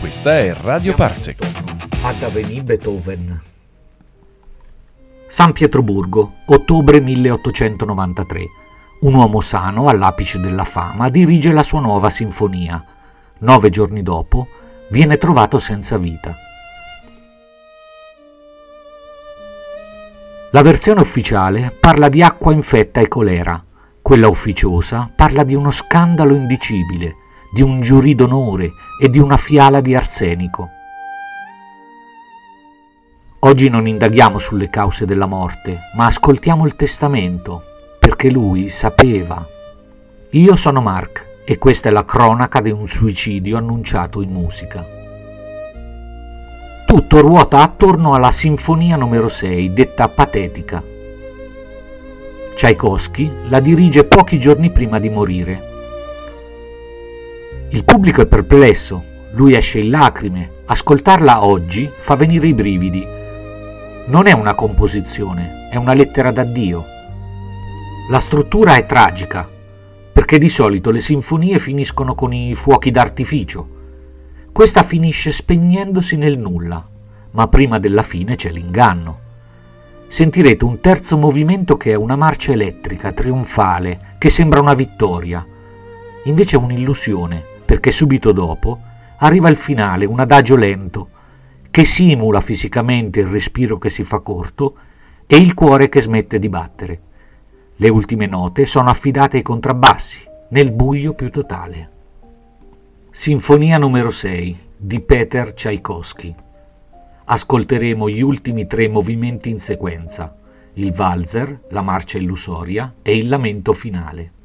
Questa è Radio Parsec. Ad Avenue Beethoven. San Pietroburgo, ottobre 1893. Un uomo sano, all'apice della fama, dirige la sua nuova sinfonia. 9 giorni dopo viene trovato senza vita. La versione ufficiale parla di acqua infetta e colera. Quella ufficiosa parla di uno scandalo indicibile, di un giurì d'onore e di una fiala di arsenico. Oggi non indaghiamo sulle cause della morte, ma ascoltiamo il testamento, perché lui sapeva. Io sono Mark e questa è la cronaca di un suicidio annunciato in musica. Tutto ruota attorno alla Sinfonia numero 6, detta patetica. Tchaikovsky la dirige pochi giorni prima di morire. Il pubblico è perplesso, lui esce in lacrime. Ascoltarla oggi fa venire i brividi. Non è una composizione, è una lettera d'addio. La struttura è tragica, perché di solito le sinfonie finiscono con i fuochi d'artificio. Questa finisce spegnendosi nel nulla, ma prima della fine c'è l'inganno. Sentirete un terzo movimento che è una marcia elettrica, trionfale, che sembra una vittoria. Invece è un'illusione, perché subito dopo arriva il finale, un adagio lento, che simula fisicamente il respiro che si fa corto e il cuore che smette di battere. Le ultime note sono affidate ai contrabbassi, nel buio più totale. Sinfonia numero 6 di Peter Tchaikovsky. Ascolteremo gli ultimi 3 movimenti in sequenza, il valzer, la marcia illusoria e il lamento finale.